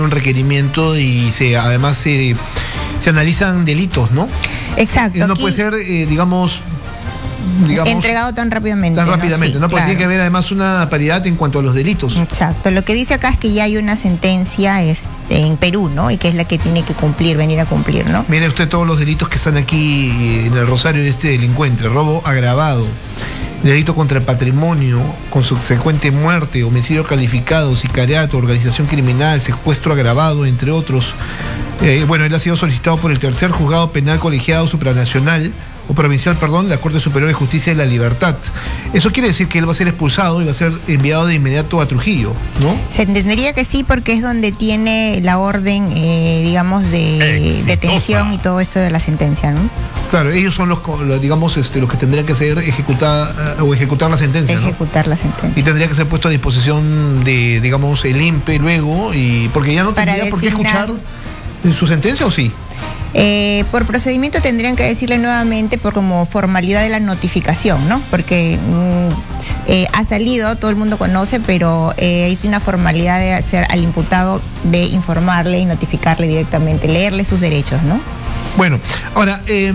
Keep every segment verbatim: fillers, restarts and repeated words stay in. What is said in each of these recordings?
un requerimiento y se además se, se analizan delitos, ¿no? Exacto. No puede ser, eh, digamos... Digamos, entregado tan rápidamente. Tan rápidamente, ¿no? Sí, ¿no? Porque claro. tiene que haber además una paridad en cuanto a los delitos. Exacto. Lo que dice acá es que ya hay una sentencia este, en Perú, ¿no? Y que es la que tiene que cumplir, venir a cumplir, ¿no? Mire usted todos los delitos que están aquí en el rosario de este delincuente: robo agravado, delito contra el patrimonio, con subsecuente muerte, homicidio calificado, sicariato, organización criminal, secuestro agravado, entre otros. Eh, bueno, él ha sido solicitado por el tercer juzgado penal colegiado supranacional o provincial, perdón, la Corte Superior de Justicia de la Libertad. Eso quiere decir que él va a ser expulsado y va a ser enviado de inmediato a Trujillo, ¿no? Se entendería que sí, porque es donde tiene la orden, eh, digamos, de detención y todo eso de la sentencia, ¿no? Claro, ellos son los, digamos, este, los que tendrían que ser ejecutar o ejecutar la sentencia, Ejecutar, ¿no? La sentencia. Y tendría que ser puesto a disposición de, digamos, el I N P E luego, y porque ya no Para tendría designar... por qué escuchar su sentencia, ¿o sí? Eh, por procedimiento tendrían que decirle nuevamente por como formalidad de la notificación, ¿no? Porque mm, eh, ha salido, todo el mundo conoce, pero eh, es una formalidad de hacer al imputado de informarle y notificarle directamente, leerle sus derechos, ¿no? Bueno, ahora, eh,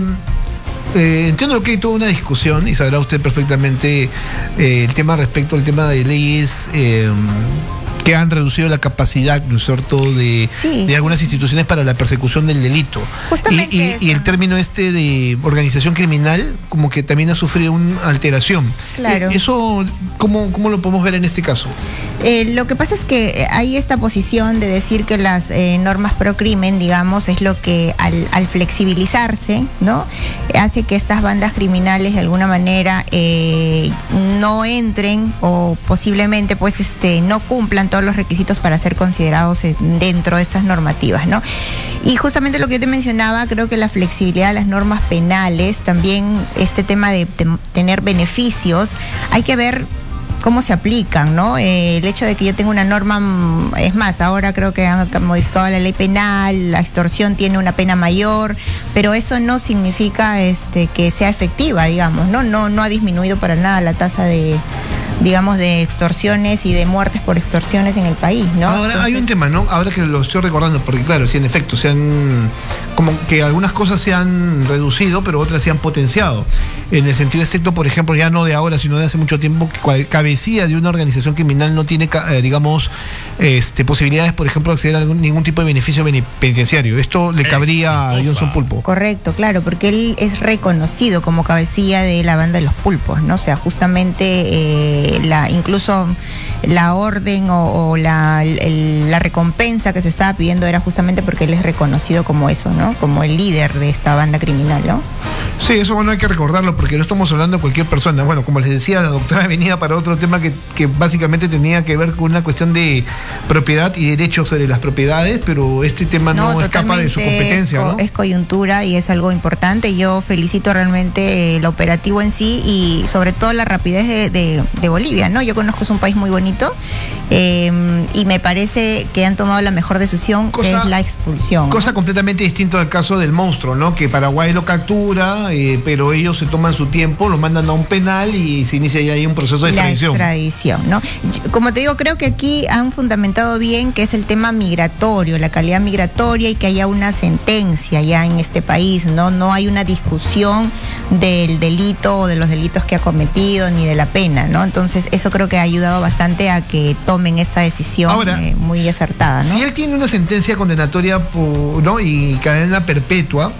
eh, entiendo que hay toda una discusión y sabrá usted perfectamente eh, el tema respecto al tema de leyes eh, que han reducido la capacidad, ¿no es cierto?, de, sí, de algunas instituciones para la persecución del delito. Justamente y, y, eso, y el ¿no? término este de organización criminal como que también ha sufrido una alteración. Claro. ¿Eso cómo, cómo lo podemos ver en este caso? Eh, lo que pasa es que hay esta posición de decir que las eh, normas pro crimen, digamos, es lo que al, al flexibilizarse, ¿no?, hace que estas bandas criminales de alguna manera eh, no entren o posiblemente pues este no cumplan todos los requisitos para ser considerados dentro de estas normativas, ¿no? Y justamente lo que yo te mencionaba, creo que la flexibilidad de las normas penales, también este tema de, de tener beneficios, hay que ver cómo se aplican, ¿no? Eh, el hecho de que yo tenga una norma, es más, ahora creo que han modificado la ley penal, la extorsión tiene una pena mayor, pero eso no significa este, que sea efectiva, digamos, ¿no? No, no ha disminuido para nada la tasa de, digamos, de extorsiones y de muertes por extorsiones en el país, ¿no? Ahora, Entonces, hay un tema, ¿no? Ahora que lo estoy recordando, porque claro, sí, en efecto, se han, como que algunas cosas se han reducido, pero otras se han potenciado. En el sentido estricto, por ejemplo, ya no de ahora, sino de hace mucho tiempo, que cabecilla de una organización criminal no tiene, eh, digamos, este, posibilidades, por ejemplo, de acceder a algún, ningún tipo de beneficio penitenciario. Esto le cabría a Johnson Pulpo. Correcto, claro, porque él es reconocido como cabecilla de la banda de los pulpos, ¿no? O sea, justamente eh, la, incluso la orden o, o la, el, la recompensa que se estaba pidiendo era justamente porque él es reconocido como eso, ¿no? Como el líder de esta banda criminal, ¿no? Sí, eso bueno, hay que recordarlo porque no estamos hablando de cualquier persona. Bueno, como les decía, la doctora venía para otro tema que, que básicamente tenía que ver con una cuestión de propiedad y derechos sobre las propiedades, pero este tema no, no escapa de su competencia, ¿no? Es coyuntura y es algo importante. Yo felicito realmente el operativo en sí y sobre todo la rapidez de, de, de Bolivia, ¿no? Yo conozco, es un país muy bonito eh, y me parece que han tomado la mejor decisión, cosa, que es la expulsión. Cosa ¿no? completamente distinta al caso del monstruo, ¿no? Que Paraguay lo captura, eh, pero ellos se toman su tiempo, lo mandan a un penal y se inicia ya ahí un proceso de extradición. La extradición, ¿no? Como te digo, creo que aquí han fundamentado bien que es el tema migratorio, la calidad migratoria y que haya una sentencia ya en este país, ¿no? No hay una discusión del delito o de los delitos que ha cometido ni de la pena, ¿no? Entonces eso creo que ha ayudado bastante a que tomen esta decisión. Ahora, eh, muy acertada, ¿no? Si él tiene una sentencia condenatoria por, ¿no? y cadena perpetua,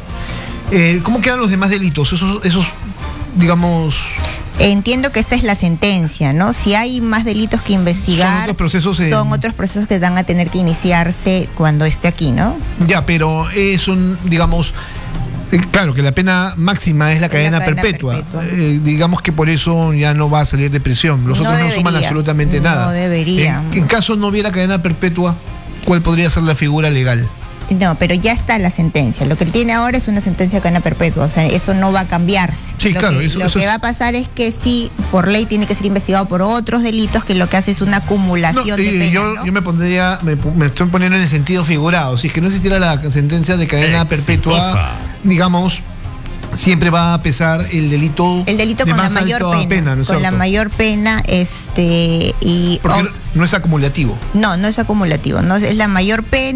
eh, ¿cómo quedan los demás delitos? Esos, esos digamos... Entiendo que esta es la sentencia, ¿no? Si hay más delitos que investigar, son otros procesos, en... son otros procesos que van a tener que iniciarse cuando esté aquí, ¿no? Ya, pero es un, digamos, eh, claro que la pena máxima es la cadena, la cadena perpetua. perpetua. Eh, digamos que por eso ya no va a salir de prisión. Los no otros debería, no suman absolutamente nada. No debería. En, en caso no hubiera cadena perpetua, ¿cuál podría ser la figura legal? No, pero ya está la sentencia. Lo que él tiene ahora es una sentencia de cadena perpetua. O sea, eso no va a cambiarse. Sí, lo claro. Que, eso, lo eso que es... va a pasar es que sí, por ley tiene que ser investigado por otros delitos, que lo que hace es una acumulación no, de eh, penas, yo, ¿no? yo me pondría, me, me estoy poniendo en el sentido figurado. Si es que no existiera la sentencia de cadena Exitosa. perpetua, digamos, siempre va a pesar el delito. El delito de con más la mayor alta pena. pena, ¿no es con cierto? la mayor pena, este, y porque oh, no, no es acumulativo. no, no es acumulativo, no es la mayor pena.